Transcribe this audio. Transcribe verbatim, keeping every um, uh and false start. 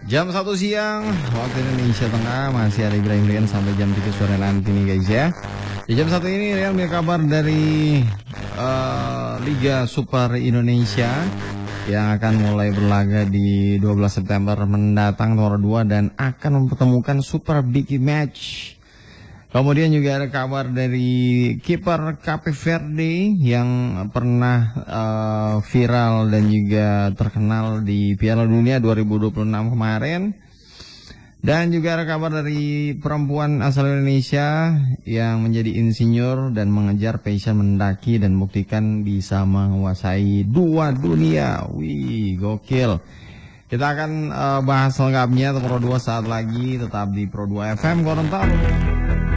Jam satu siang waktu Indonesia Tengah masih ada Ibrahim Rian sampai jam tiga sore nanti nih guys ya. Di jam satu ini Rian punya kabar dari uh, Liga Super Indonesia yang akan mulai berlaga di dua belas September mendatang nomor dua dan akan mempertemukan Super Big Match. Kemudian juga ada kabar dari kiper Cape Verde yang pernah uh, viral dan juga terkenal di Piala Dunia dua ribu dua puluh enam kemarin. Dan juga ada kabar dari perempuan asal Indonesia yang menjadi insinyur dan mengejar passion mendaki dan buktikan bisa menguasai dua dunia. Wih, gokil. Kita akan uh, bahas lengkapnya Pro dua saat lagi, tetap di Pro dua F M Gorontalo.